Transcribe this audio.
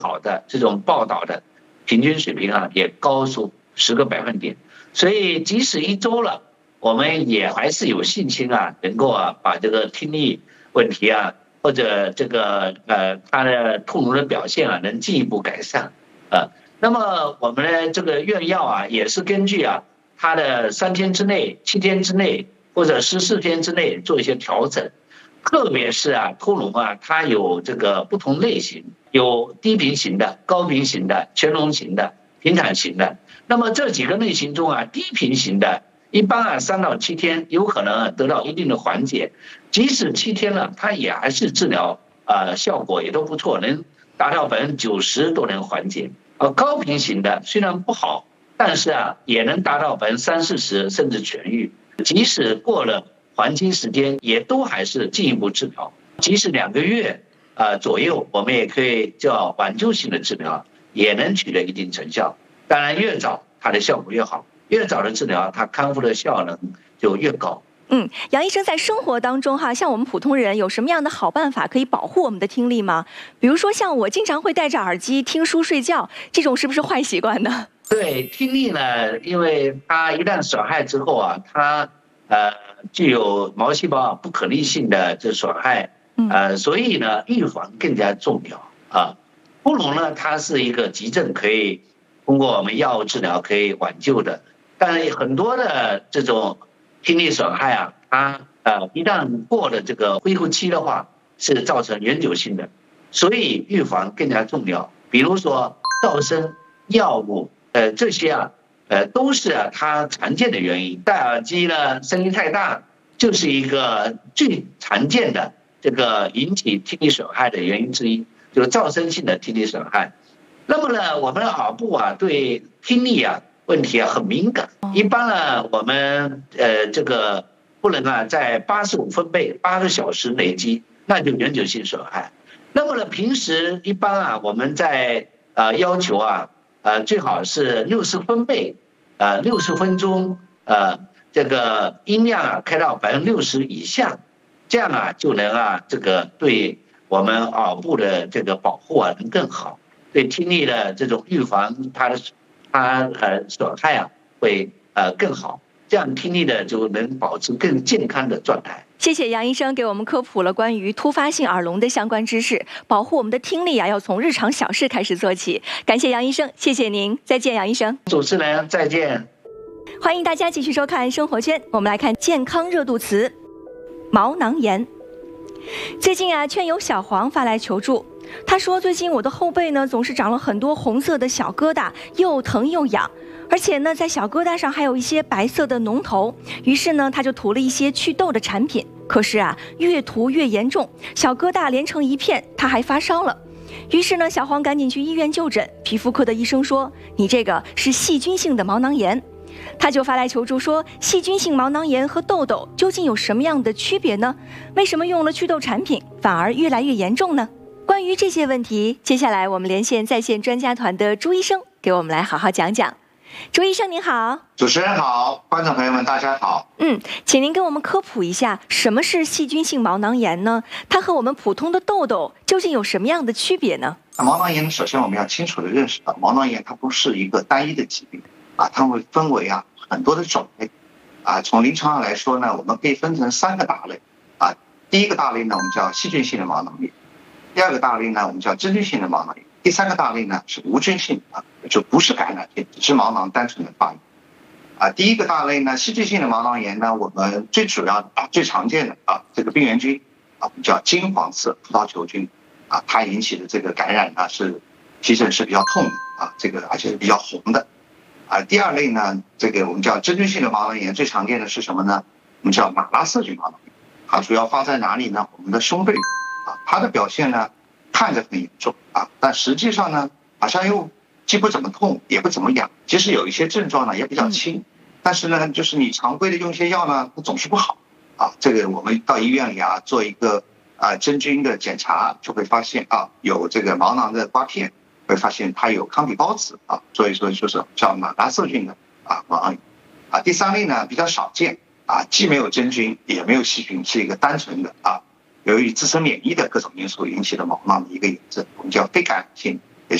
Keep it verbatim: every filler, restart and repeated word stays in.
好的这种报道的平均水平啊也高出十个百分点，所以即使一周了，我们也还是有信心啊，能够啊把这个听力问题啊或者这个呃他的痛聋的表现啊能进一步改善啊。那么我们的这个用药啊也是根据啊他的三天之内、七天之内或者十四天之内做一些调整。特别是啊，痛聋啊，它有这个不同类型，有低频型的、高频型的、全聋型的、平坦型的。那么这几个类型中啊，低频型的，一般啊三到七天有可能啊得到一定的缓解，即使七天了，它也还是治疗啊、呃、效果也都不错，能达到百分之九十都能缓解。呃，高频型的虽然不好，但是啊也能达到百分之三四十甚至痊愈，即使过了黄金时间也都还是进一步治疗，即使两个月啊左右，我们也可以叫挽救性的治疗，也能取得一定成效。当然，越早它的效果越好，越早的治疗，它康复的效能就越高。 嗯，杨医生在生活当中哈，像我们普通人有什么样的好办法可以保护我们的听力吗？比如说像我经常会戴着耳机听书睡觉，这种是不是坏习惯呢？ 对，听力呢，因为它一旦损害之后啊，它呃。具有毛细胞不可逆性的这损害，呃，所以呢，预防更加重要啊。痛聋呢，它是一个急症，可以通过我们药物治疗可以挽救的。但是很多的这种听力损害啊，它呃一旦过了这个恢复期的话，是造成永久性的，所以预防更加重要。比如说噪声、药物，呃，这些啊。呃，都是啊，它常见的原因。戴耳机呢，声音太大，就是一个最常见的这个引起听力损害的原因之一，就是噪声性的听力损害。那么呢，我们的耳部啊，对听力啊问题啊很敏感。一般呢，我们呃这个不能啊在八十五分贝八个小时累积，那就永久性损害。那么呢，平时一般啊，我们在呃要求啊。呃，最好是六十分贝，呃，六十分钟，呃，这个音量啊开到百分之六十以下，这样啊就能啊这个对我们耳部的这个保护啊能更好，对听力的这种预防它的它呃损害啊会呃更好，这样听力的就能保持更健康的状态。 谢谢杨医生给我们科普了关于突发性耳聋的相关知识，保护我们的听力啊，要从日常小事开始做起。感谢杨医生，谢谢您，再见，杨医生。 主持人再见。 欢迎大家继续收看生活圈，我们来看健康热度词：毛囊炎。最近啊，圈友小黄发来求助，他说最近我的后背呢总是长了很多红色的小疙瘩，又疼又痒。而且呢，在小疙瘩上还有一些白色的脓头，于是呢，他就涂了一些祛痘的产品。可是啊，越涂越严重，小疙瘩连成一片，他还发烧了。于是呢，小黄赶紧去医院就诊，皮肤科的医生说：“你这个是细菌性的毛囊炎。”他就发来求助说：“细菌性毛囊炎和痘痘究竟有什么样的区别呢？为什么用了祛痘产品反而越来越严重呢？”关于这些问题，接下来我们连线在线专家团的朱医生，给我们来好好讲讲。朱医生您好。 主持人好，观众朋友们大家好。 嗯，请您给我们科普一下什么是细菌性毛囊炎呢？它和我们普通的痘痘究竟有什么样的区别呢？ 毛囊炎首先我们要清楚的认识到，毛囊炎它不是一个单一的疾病啊，它会分为啊很多的种类啊。从临床上来说呢，我们可以分成三个大类啊。第一个大类呢，我们叫细菌性的毛囊炎；第二个大类呢，我们叫真菌性的毛囊炎；第三个大类呢是无菌性啊，就不是感染性，只是毛囊单纯的发炎。啊，第一个大类呢，细菌性的毛囊炎呢，我们最主要啊、最常见的啊，这个病原菌啊，我们叫金黄色葡萄球菌啊，它引起的这个感染呢是皮疹是比较痛的啊，这个而且是比较红的。啊，第二类呢，这个我们叫真菌性的毛囊炎，最常见的是什么呢？我们叫马拉氏菌毛囊炎，它主要发在哪里呢？我们的胸背啊，它的表现呢看着很严重啊，但实际上呢，好像又既不怎么痛，也不怎么痒，即使有一些症状呢也比较轻，但是呢，就是你常规的用一些药呢，它总是不好啊。这个我们到医院里啊做一个啊真菌的检查，就会发现啊有这个毛囊的刮片，会发现它有糠比孢子啊，所以说就是叫马拉氏菌的啊毛囊炎啊。第三类呢比较少见啊，既没有真菌也没有细菌，是一个单纯的啊由于自身免疫的各种因素引起的毛囊的一个炎症，我们叫非感染性